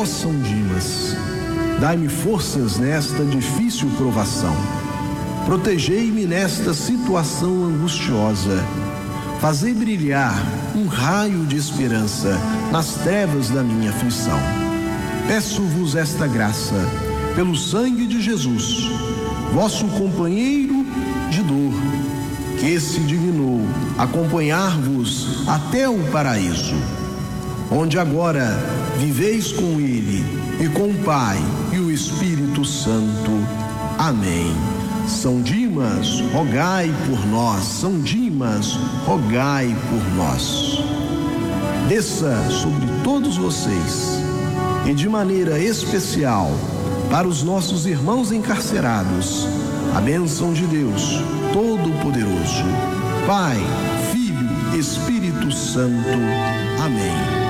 ó São Dimas, dai-me forças nesta difícil provação. Protegei-me nesta situação angustiosa. Fazei brilhar um raio de esperança nas trevas da minha aflição. Peço-vos esta graça, pelo sangue de Jesus, vosso companheiro de dor, que se dignou acompanhar-vos até o paraíso, onde agora viveis com Ele e com o Pai e o Espírito Santo. Amém. São Dimas, rogai por nós. São Dimas, rogai por nós. Desça sobre todos vocês, e de maneira especial para os nossos irmãos encarcerados, a bênção de Deus Todo-Poderoso, Pai, Filho, Espírito Santo. Amém.